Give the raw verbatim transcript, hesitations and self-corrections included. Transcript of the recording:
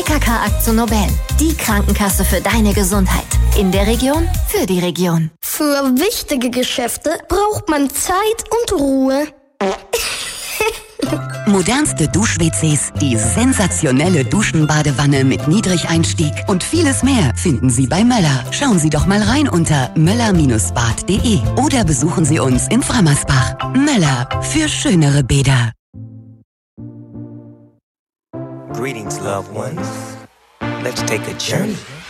K K Aktion Nobel. Die Krankenkasse für deine Gesundheit. In der Region, für die Region. Für wichtige Geschäfte braucht man Zeit und Ruhe. Modernste Dusch-W Cs, die sensationelle Duschenbadewanne mit Niedrigeinstieg und vieles mehr finden Sie bei Möller. Schauen Sie doch mal rein unter möller Bindestrich bad punkt de oder besuchen Sie uns in Frammersbach. Möller, für schönere Bäder. Greetings, loved ones. Let's take a journey